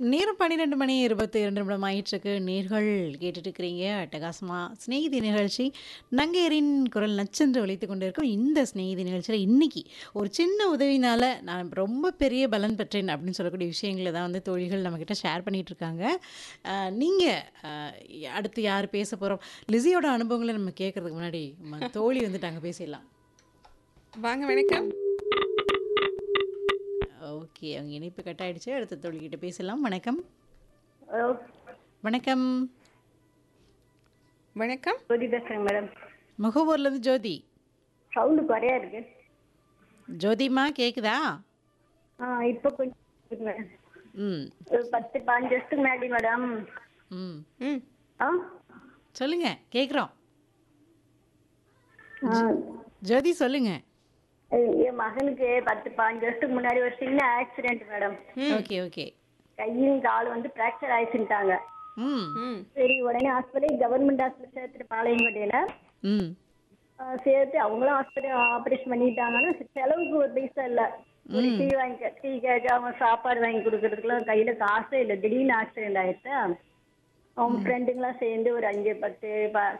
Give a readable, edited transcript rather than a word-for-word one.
நேரம் 12 மணி 22 நிமிடம் ஆயிட்டிருக்கு. நேர்கள் கேட்டுட்டு இருக்கிறீங்க. அட்டகாசமா சிநேகிதி நிகழ்ச்சி. நங்கையரின் குரல் நச்சென்று ஒலித்துக் கொண்டிருக்கும். இந்த சிநேகிதி நிகழ்ச்சியில இன்னைக்கு ஒரு சின்ன உதவினால நான் ரொம்ப பெரிய பலன் பெற்றேன் அப்படின்னு சொல்லக்கூடிய விஷயங்கள தான் வந்து தோழிகள் நம்மகிட்ட ஷேர் பண்ணிட்டு இருக்காங்க. நீங்க அ அடுத்து யார் பேச போறோம்? லிஸியோட அனுபவங்கள நம்ம கேட்கறதுக்கு முன்னாடி தோழி வந்துட்டாங்க பேசிடலாம். வாங்க வணக்கம். ஓகே. அவங்க இணைப்பு கட் ஆயிடுச்சு. அடுத்த தோழிகிட்ட பேசலாம். வணக்கம். ஹலோ, வணக்கம். வணக்கம். ஜோதி பேசுறேங்க மேடம். முகவூர்லேருந்து ஜோதி. சவுண்டு குறையா இருக்கு. ஜோதிமா கேக்குதா? இப்போ கொஞ்சம் கேக்குது மேடம். ம். ஒரு 10-15 வருஷத்துக்கு முன்னாடி மேடம். ம். ம். ஆ சொல்லுங்க கேக்குறோம். ஆ, ஜோதி சொல்லுங்க. என் மகனுக்கு 10-15 வருஷத்துக்கு முன்னாடி ஒரு சின்ன ஆக்சிடென்ட் மேடம். Okay okay. கையும் காலும் வந்து ஃப்ராக்சர் ஆயிடுச்சுட்டாங்க. ம். ம். சரி, உடனே ஹாஸ்பிட்டல் கவர்மெண்ட் ஹாஸ்பிட்டல் சேர்த்துட்டு பாளையங்கோட்டையில ம். சேர்த்து அவங்களும் ஹாஸ்பிட்டல் ஆப்ரேஷன் பண்ணிட்டாங்கன்னா செலவுக்கு ஒரு பைசா இல்லை. ஒரு டீ டீ கேட்க அவங்க சாப்பாடு வாங்கி கொடுக்கறதுக்குலாம் கையில காசே இல்லை. திடீர்னு ஆக்சிடென்ட் ஆயிடுச்சு. அவங்க ஃப்ரெண்டுங்களாம் சேர்ந்து ஒரு 5-10